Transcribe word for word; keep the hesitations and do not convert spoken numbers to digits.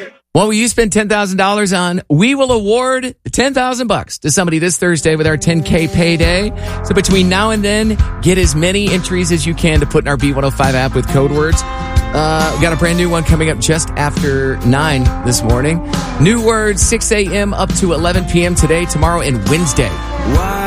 What will you spend ten thousand dollars on? We will award ten thousand bucks to somebody this Thursday with our ten K payday. So between now and then, get as many entries as you can to put in our B one oh five app with code words. Uh, we got a brand new one coming up just after nine this morning. New words, six a.m. up to eleven p.m. today, tomorrow, and Wednesday. Why?